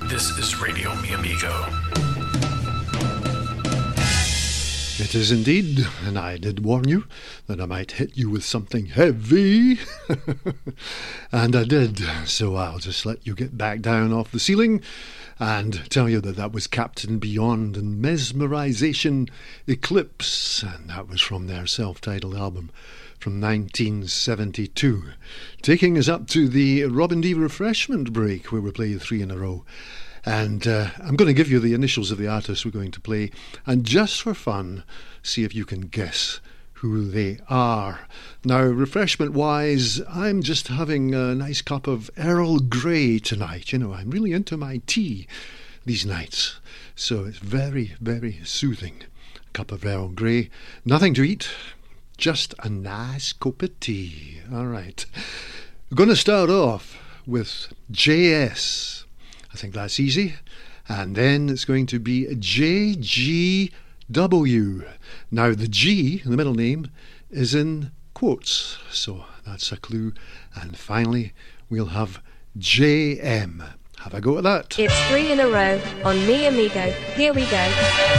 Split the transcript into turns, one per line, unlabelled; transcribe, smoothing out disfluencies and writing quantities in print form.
This is Radio Mi Amigo.
It is indeed, and I did warn you that I might hit you with something heavy. And I did, so I'll just let you get back down off the ceiling and tell you that was Captain Beyond and Mesmerization Eclipse, and that was from their self-titled album from 1972. Taking us up to the Robin D refreshment break, where we played 3 in a row. And I'm going to give you the initials of the artists we're going to play, and just for fun, see if you can guess who they are. Now, refreshment-wise, I'm just having a nice cup of Earl Grey tonight. You know, I'm really into my tea these nights, so it's very, very soothing. A cup of Earl Grey, nothing to eat, just a nice cup of tea. All right. We're going to start off with JS. I think that's easy. And then it's going to be JGW. Now, the G, the middle name, is in quotes, so that's a clue. And finally, we'll have JM. Have a go at that.
It's 3 in a row on Mi Amigo. Here we go.